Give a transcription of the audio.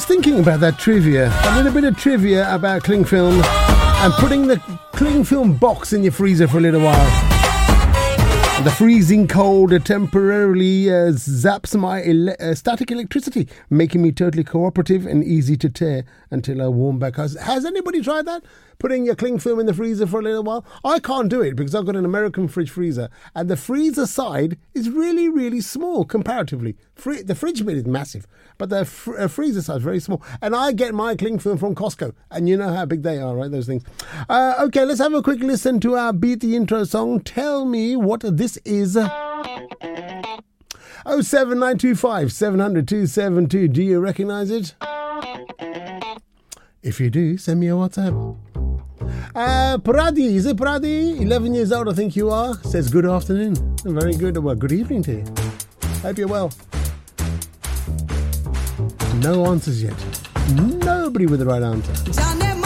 thinking about that trivia. A little bit of trivia about cling film and putting the cling film box in your freezer for a little while. The freezing cold temporarily zaps my static electricity, making me totally cooperative and easy to tear until I warm back. Has anybody tried that? Putting your cling film in the freezer for a little while? I can't do it because I've got an American fridge freezer and the freezer side is really, really small comparatively. The fridge bit is massive, but the freezer side is very small. And I get my cling film from Costco, and you know how big they are, right? Those things. Okay, let's have a quick listen to our Beat the Intro song. Tell me what this is. 07925 700 272. Do you recognise it? If you do, send me a WhatsApp. Pradi, is it Pradi? 11 years old, I think you are. Says good afternoon. Very good. Well, good evening to you. Hope you're well. No answers yet. Nobody with the right answer.